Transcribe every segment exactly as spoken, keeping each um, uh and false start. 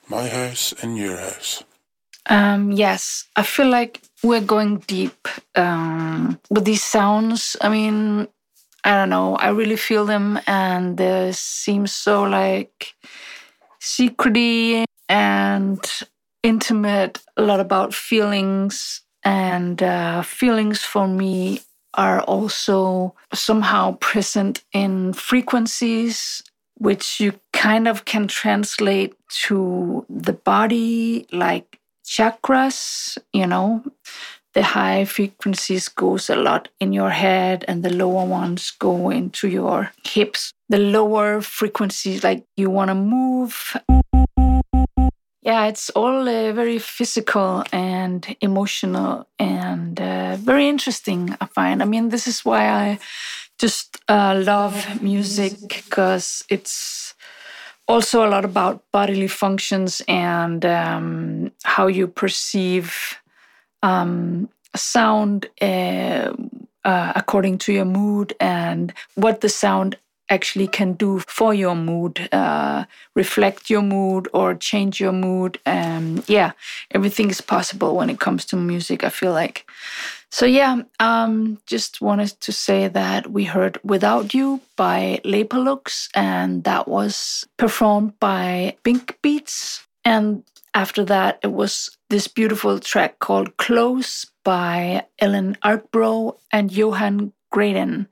My house and your house. Um, yes, I feel like we're going deep um, with these sounds. I mean, I don't know. I really feel them, and they seem so like secrety and intimate. A lot about feelings, and uh, feelings for me are also somehow present in frequencies, which you kind of can translate to the body, like chakras, you know. The high frequencies goes a lot in your head and the lower ones go into your hips. The lower frequencies, like you want to move. Yeah, it's all uh, very physical and emotional and uh, very interesting, I find. I mean, this is why I just uh, love music, because it's also a lot about bodily functions and um, how you perceive um, sound uh, uh, according to your mood and what the sound actually can do for your mood, uh, reflect your mood or change your mood. Um, yeah, everything is possible when it comes to music, I feel like. So yeah, um, just wanted to say that we heard Without You by Lepalux, and that was performed by Pink Beats. And after that, it was this beautiful track called Close by Ellen Arkbro and Johan Graden.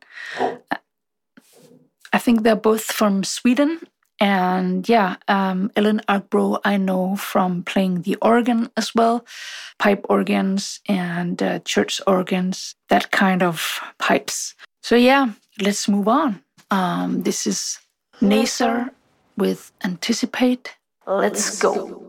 I think they're both from Sweden. And yeah, um, Ellen Arkbro I know from playing the organ as well, pipe organs and uh, church organs, that kind of pipes. So yeah, let's move on. Um, this is Naser with Anticipate. Let's go.